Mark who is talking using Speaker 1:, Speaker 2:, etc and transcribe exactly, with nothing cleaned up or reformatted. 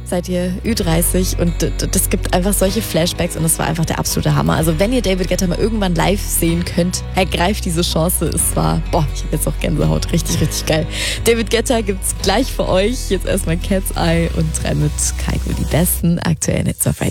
Speaker 1: seid ihr Ü dreißig und das gibt einfach solche Flashbacks und das war einfach der absolute Hammer. Also wenn ihr David Guetta mal irgendwann live sehen könnt, ergreift diese Chance. Es war, boah, ich habe jetzt auch Gänsehaut. Richtig, richtig geil. David Guetta gibt's gleich für euch. Jetzt erstmal Cat's Eye und rein mit Kygo, die besten aktuellen Hits auf